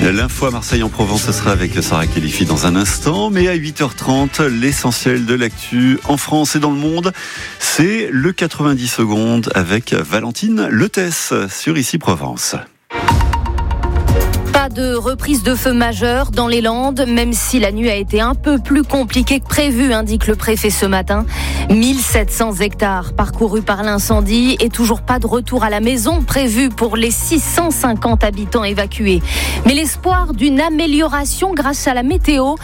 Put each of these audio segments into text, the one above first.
L'info à Marseille en Provence, ce sera avec Sarah Khelifi dans un instant. Mais à 8h30, l'essentiel de l'actu en France et dans le monde, c'est le 90 secondes avec Valentine Letès sur Ici Provence. Pas de reprise de feu majeure dans les Landes, même si la nuit a été un peu plus compliquée que prévu, indique le préfet ce matin. 1700 hectares parcourus par l'incendie et toujours pas de retour à la maison prévu pour les 650 habitants évacués. Mais l'espoir d'une amélioration grâce à la météo.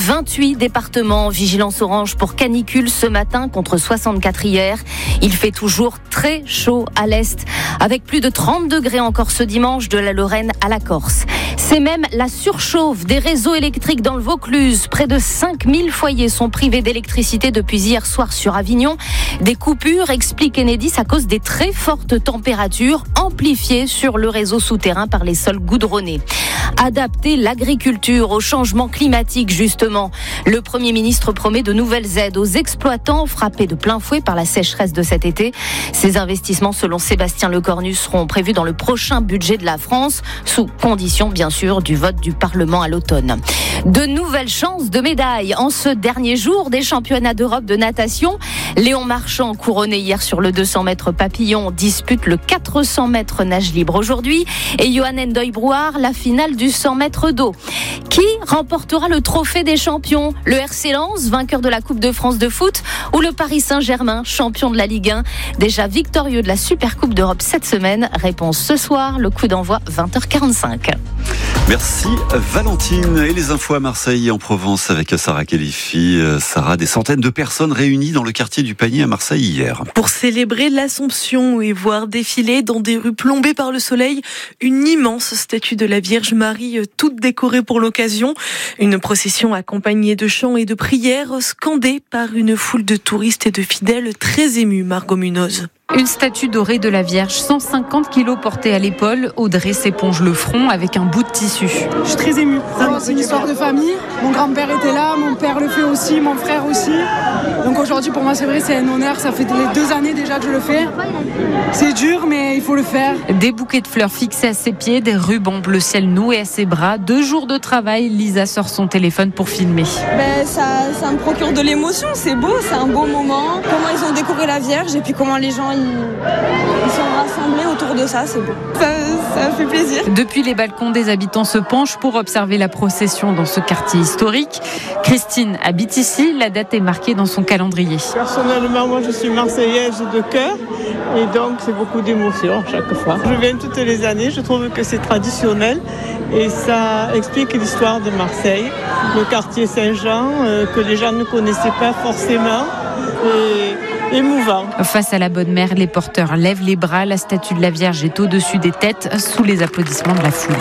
28 départements en vigilance orange pour canicule ce matin contre 64 hier. Il fait toujours très chaud à l'est, avec plus de 30 degrés encore ce dimanche de la Lorraine à la Corse. C'est même la surchauffe des réseaux électriques dans le Vaucluse. Près de 5000 foyers sont privés d'électricité depuis hier soir sur Avignon. Des coupures, explique Enedis, à cause des très fortes températures amplifiées sur le réseau souterrain par les sols goudronnés. Adapter l'agriculture au changement climatique, justement. Le Premier ministre promet de nouvelles aides aux exploitants frappés de plein fouet par la sécheresse de cet été. Ces investissements, selon Sébastien Lecornu, seront prévus dans le prochain budget de la France, sous condition, bien sûr, du vote du Parlement à l'automne. De nouvelles chances de médailles en ce dernier jour des championnats d'Europe de natation. Léon Marchand, couronné hier sur le 200 mètres papillon, dispute le 400 mètres nage libre aujourd'hui. Et Johan Ndoye-Brouard, la finale du 100 mètres d'eau. Qui remportera le trophée des champions ? Le RC Lens, vainqueur de la Coupe de France de foot, ou le Paris Saint-Germain, champion de la Ligue 1, déjà victorieux de la Super Coupe d'Europe cette semaine ? Réponse ce soir, le coup d'envoi 20h45. Merci Valentine. Et les infos à Marseille et en Provence avec Sarah Khelifi. Sarah, des centaines de personnes réunies dans le quartier du Panier à Marseille hier. Pour célébrer l'Assomption et voir défiler dans des rues plombées par le soleil une immense statue de la Vierge Marie, toute décorée pour l'occasion. Une procession accompagnée de chants et de prières scandées par une foule de touristes et de fidèles très émus, Margot Munoz. Une statue dorée de la Vierge, 150 kilos portée à l'épaule. Audrey s'éponge le front avec un bout de tissu. Je suis très émue. C'est une histoire de famille. Mon grand-père était là, mon père le fait aussi, mon frère aussi. Donc aujourd'hui, pour moi, c'est vrai, c'est un honneur. Ça fait les 2 années déjà que je le fais. C'est dur, mais il faut le faire. Des bouquets de fleurs fixés à ses pieds, des rubans bleu ciel noués à ses bras. 2 jours de travail, Lisa sort son téléphone pour filmer. Ça me procure de l'émotion, c'est beau, c'est un beau moment. Comment ils ont décoré la Vierge et puis comment les gens ils sont rassemblés autour de ça, c'est beau. Ça fait plaisir. Depuis les balcons, des habitants se penchent pour observer la procession dans ce quartier historique. Christine habite ici, la date est marquée dans son calendrier. Personnellement, moi je suis marseillaise de cœur et donc c'est beaucoup d'émotions chaque fois. Je viens toutes les années, je trouve que c'est traditionnel et ça explique l'histoire de Marseille, le quartier Saint-Jean que les gens ne connaissaient pas forcément et émouvant. Face à la bonne mère, les porteurs lèvent les bras, la statue de la Vierge est au-dessus des têtes, sous les applaudissements de la foule.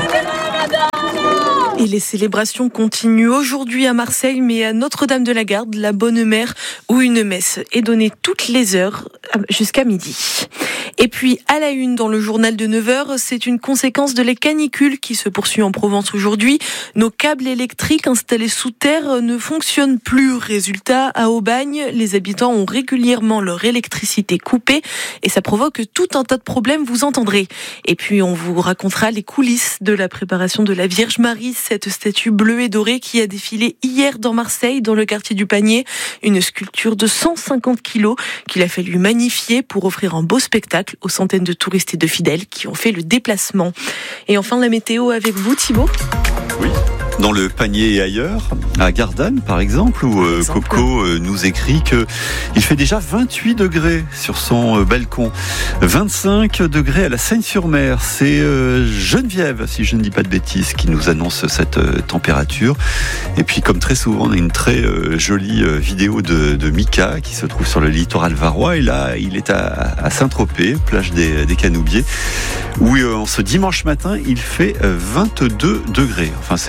Et les célébrations continuent aujourd'hui à Marseille, mais à Notre-Dame-de-la-Garde, la Bonne Mère, où une messe est donnée toutes les heures jusqu'à midi. Et puis, à la une, dans le journal de 9h, c'est une conséquence de la canicule qui se poursuit en Provence aujourd'hui. Nos câbles électriques installés sous terre ne fonctionnent plus. Résultat, à Aubagne, les habitants ont régulièrement leur électricité coupée et ça provoque tout un tas de problèmes, vous entendrez. Et puis, on vous racontera les coulisses de la préparation de la Vierge Marie, cette statue bleue et dorée qui a défilé hier dans Marseille, dans le quartier du Panier. Une sculpture de 150 kilos qu'il a fallu magnifier pour offrir un beau spectacle aux centaines de touristes et de fidèles qui ont fait le déplacement. Et enfin, la météo avec vous, Thibaut. Oui. Dans le Panier et ailleurs, à Gardanne par exemple, où Coco nous écrit qu'il fait déjà 28 degrés sur son balcon, 25 degrés à la Seine-sur-Mer. C'est Geneviève, si je ne dis pas de bêtises, qui nous annonce cette température. Et puis comme très souvent, on a une très jolie vidéo de Mika qui se trouve sur le littoral varois. Et là, il est à Saint-Tropez, plage des Canoubiers, où en ce dimanche matin, il fait 22 degrés. Enfin, c'était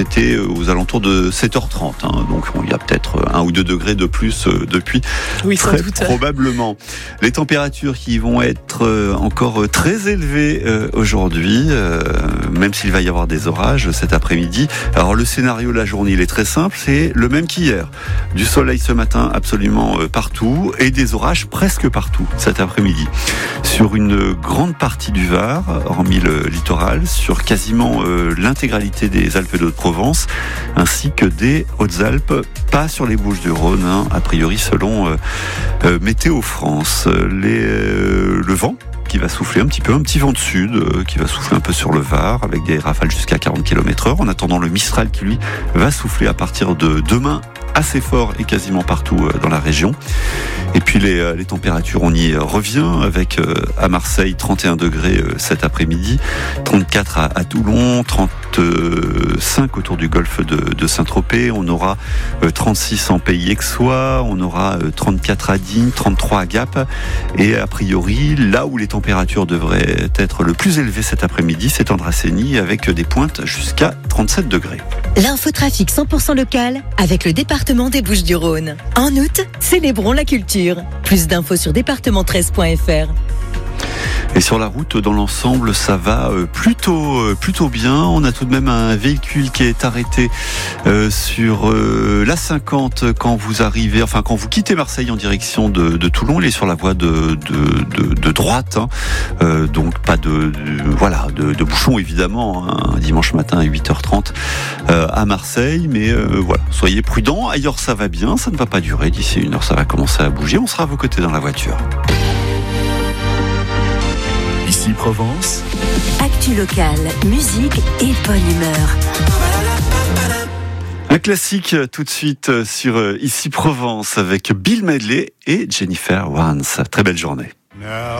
aux alentours de 7h30. Donc il y a peut-être 1 ou 2 degrés de plus depuis. Oui, sans très doute. Probablement. Les températures qui vont être encore très élevées aujourd'hui, même s'il va y avoir des orages cet après-midi. Alors le scénario de la journée, il est très simple, c'est le même qu'hier. Du soleil ce matin absolument partout et des orages presque partout cet après-midi. Sur une grande partie du Var, hormis le littoral, sur quasiment l'intégralité des Alpes de Haute-Provence, ainsi que des Hautes-Alpes, pas sur les Bouches-du-Rhône, a priori selon Météo France. Le vent qui va souffler un petit vent de sud, qui va souffler un peu sur le Var, avec des rafales jusqu'à 40 km/h. En attendant, le Mistral qui, lui, va souffler à partir de demain, assez fort et quasiment partout dans la région. Et puis les températures, on y revient avec à Marseille 31 degrés cet après-midi, 34 à Toulon, 35 autour du golfe de Saint-Tropez, on aura 36 en Pays Aixois, on aura 34 à Digne, 33 à Gap, et a priori là où les températures devraient être le plus élevées cet après-midi, c'est en Dracénie avec des pointes jusqu'à 37 degrés. L'infotrafic 100% local avec le département des Bouches-du-Rhône. En août, célébrons la culture. Plus d'infos sur département13.fr. Et sur la route, dans l'ensemble, ça va plutôt bien. On a tout de même un véhicule qui est arrêté sur la 50 quand vous quittez Marseille en direction de Toulon. Il est sur la voie de droite, donc pas de bouchon évidemment, dimanche matin à 8h30 à Marseille. Mais voilà, soyez prudents. Ailleurs, ça va bien, ça ne va pas durer. D'ici 1 heure, ça va commencer à bouger. On sera à vos côtés dans la voiture. Ici Provence. Actu locale, musique et bonne humeur. Un classique tout de suite sur Ici Provence avec Bill Medley et Jennifer Warnes. Très belle journée.